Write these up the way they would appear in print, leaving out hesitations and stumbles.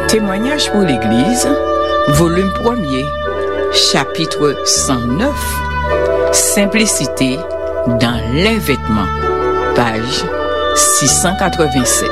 Témoignage pour l'Église, volume 1er, chapitre 109, Simplicité dans les vêtements, page 687.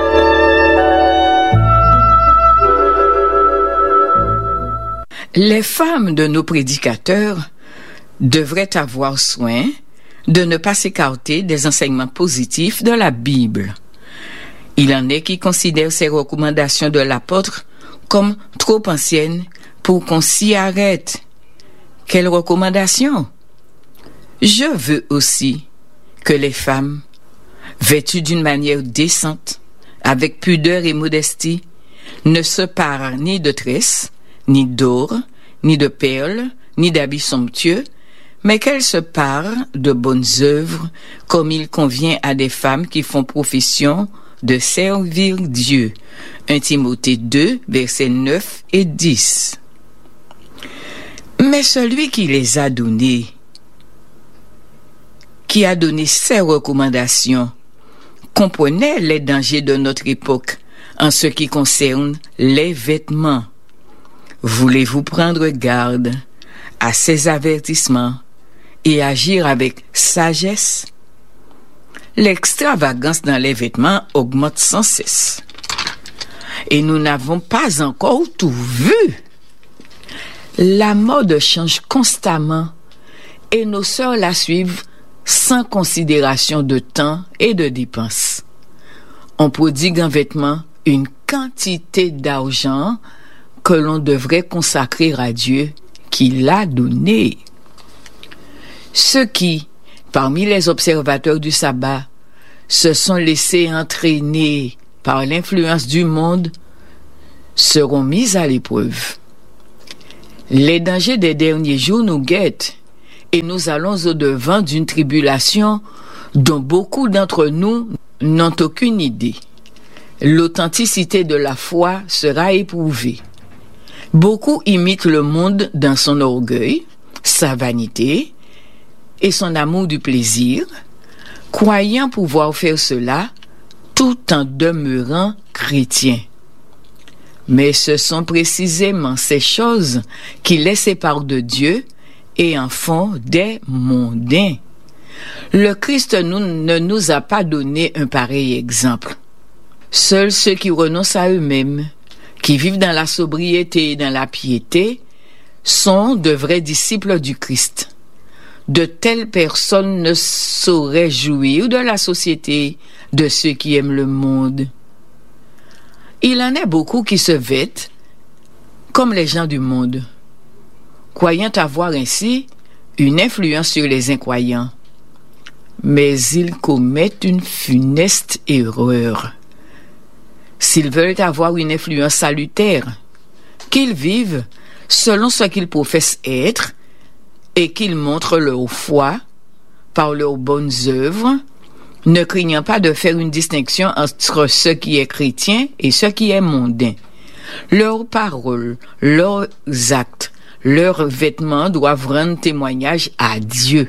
Les femmes de nos prédicateurs devraient avoir soin de ne pas s'écarter des enseignements positifs de la Bible. Il en est qui considèrent ces recommandations de l'apôtre comme trop anciennes pour qu'on s'y arrête. Quelles recommandations? Je veux aussi que les femmes, vêtues d'une manière décente, avec pudeur et modestie, ne se parent ni de tresses, ni d'or, ni de perles, ni d'habits somptueux, mais qu'elles se parent de bonnes œuvres, comme il convient à des femmes qui font profession de servir Dieu. 1 Timothée 2, versets 9 et 10. Mais celui qui les a donnés, qui a donné ces recommandations, comprenait les dangers de notre époque en ce qui concerne les vêtements. Voulez-vous prendre garde à ces avertissements et agir avec sagesse? L'extravagance dans les vêtements augmente sans cesse. Et nous n'avons pas encore tout vu. La mode change constamment et nos sœurs la suivent sans considération de temps et de dépenses. On prodigue en vêtements une quantité d'argent que l'on devrait consacrer à Dieu qui l'a donné. Ceux qui, parmi les observateurs du sabbat, se sont laissés entraîner par l'influence du monde, seront mis à l'épreuve. Les dangers des derniers jours nous guettent et nous allons au-devant d'une tribulation dont beaucoup d'entre nous n'ont aucune idée. L'authenticité de la foi sera éprouvée. Beaucoup imitent le monde dans son orgueil, sa vanité et son amour du plaisir, croyant pouvoir faire cela tout en demeurant chrétiens. Mais ce sont précisément ces choses qui les séparent de Dieu et en font des mondains. Le Christ ne nous a pas donné un pareil exemple. Seuls ceux qui renoncent à eux-mêmes, qui vivent dans la sobriété et dans la piété, sont de vrais disciples du Christ. De telles personnes ne sauraient jouir de la société de ceux qui aiment le monde. Il en est beaucoup qui se vêtent comme les gens du monde, croyant avoir ainsi une influence sur les incroyants. Mais ils commettent une funeste erreur. S'ils veulent avoir une influence salutaire, qu'ils vivent selon ce qu'ils professent être et qu'ils montrent leur foi par leurs bonnes œuvres, ne craignant pas de faire une distinction entre ce qui est chrétien et ce qui est mondain. Leurs paroles, leurs actes, leurs vêtements doivent rendre témoignage à Dieu.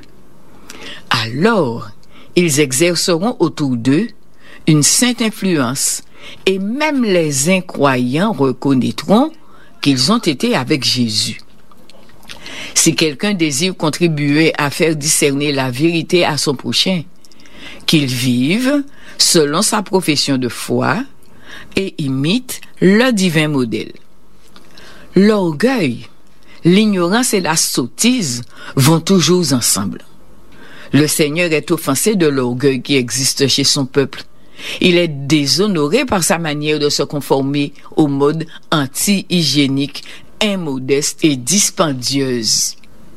Alors, ils exerceront autour d'eux une sainte influence et même les incroyants reconnaîtront qu'ils ont été avec Jésus. Si quelqu'un désire contribuer à faire discerner la vérité à son prochain, qu'il vive selon sa profession de foi et imite le divin modèle. L'orgueil, l'ignorance et la sottise vont toujours ensemble. Le Seigneur est offensé de l'orgueil qui existe chez son peuple. Il est déshonoré par sa manière de se conformer aux modes anti-hygiéniques, immodestes et dispendieuses.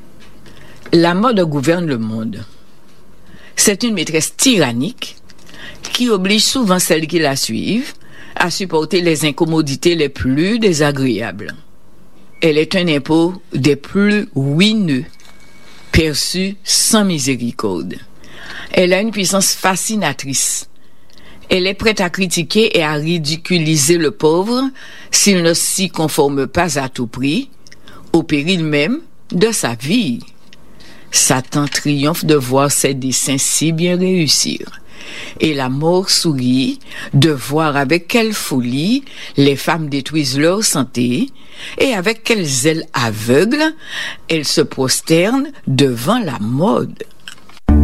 La mode gouverne le monde. C'est une maîtresse tyrannique qui oblige souvent celles qui la suivent à supporter les incommodités les plus désagréables. Elle est un impôt des plus ruineux, perçu sans miséricorde. Elle a une puissance fascinatrice. Elle est prête à critiquer et à ridiculiser le pauvre s'il ne s'y conforme pas à tout prix, au péril même de sa vie. Satan triomphe de voir ses desseins si bien réussir. Et la mort sourit de voir avec quelle folie les femmes détruisent leur santé et avec quel zèle aveugle elles se prosternent devant la mode.